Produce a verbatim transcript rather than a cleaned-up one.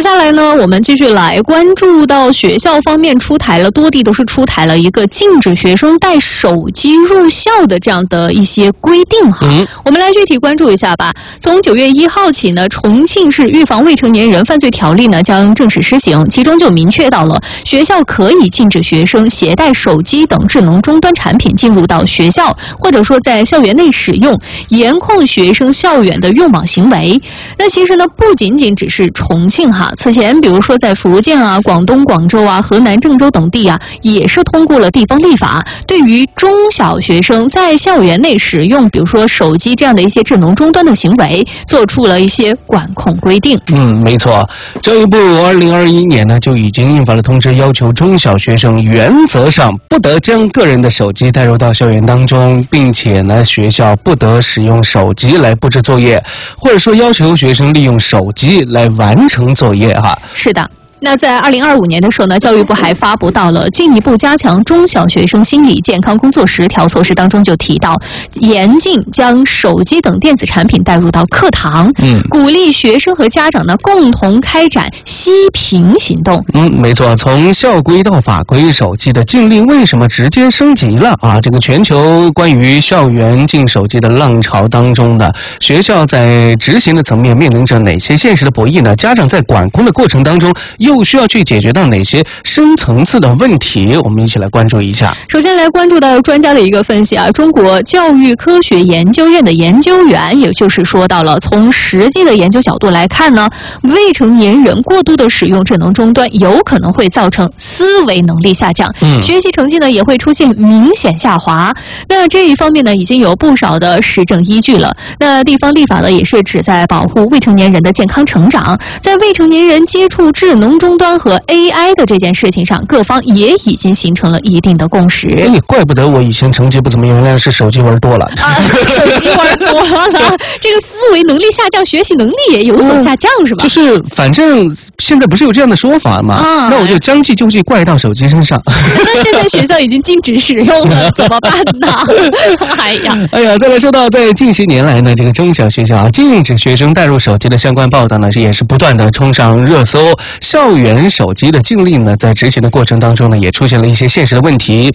接下来呢，我们继续来关注到学校方面出台了，多地都是出台了一个禁止学生带手机入校的这样的一些规定哈。嗯、我们来具体关注一下吧。从九月一号起呢，重庆市预防未成年人犯罪条例呢将正式施行，其中就明确到了学校可以禁止学生携带手机等智能终端产品进入到学校，或者说在校园内使用，严控学生校园的用网行为。那其实呢，不仅仅只是重庆哈。此前，比如说在福建啊、广东广州啊、河南郑州等地啊，也是通过了地方立法，对于中小学生在校园内使用，比如说手机这样的一些智能终端的行为，做出了一些管控规定。 嗯，没错。教育部二零二一年呢就已经印发了通知，要求中小学生原则上不得将个人的手机带入到校园当中，并且呢，学校不得使用手机来布置作业，或者说要求学生利用手机来完成作业哈。 是的。那在二零二五年的时候呢，教育部还发布到了进一步加强中小学生心理健康工作十条措施当中，就提到严禁将手机等电子产品带入到课堂，嗯，鼓励学生和家长呢共同开展息屏行动。 嗯，没错，从校规到法规，手机的禁令为什么直接升级了啊？这个全球关于校园禁手机的浪潮当中呢，学校在执行的层面面临着哪些现实的博弈呢？家长在管控的过程当中又需要去解决到哪些深层次的问题？我们一起来关注一下。 首先来关注到专家的一个分析啊，中国教育科学研究院的研究员，也就是说到了，从实际的研究角度来看呢，未成年人过度的使用智能终端，有可能会造成思维能力下降，嗯、学习成绩呢也会出现明显下滑。那这一方面呢，已经有不少的实证依据了。那地方立法呢，也是旨在保护未成年人的健康成长，在未成年人接触智能终端和 A I 的这件事情上，各方也已经形成了一定的共识。 哎，怪不得我以前成绩不怎么样，原来是手机玩多了啊，手机玩多了，这个思维能力下降，学习能力也有所下降，嗯、是吧？ 就是反正现在不是有这样的说法吗？啊，那我就将计就计，怪到手机身上。 那现在学校已经禁止使用了，怎么办呢？哎呀， 哎呀，再来说到在近些年来呢，这个中小学校啊禁止学生带入手机的相关报道呢，也是不断的冲上热搜。校园手机的禁令呢，在执行的过程当中呢，也出现了一些现实的问题。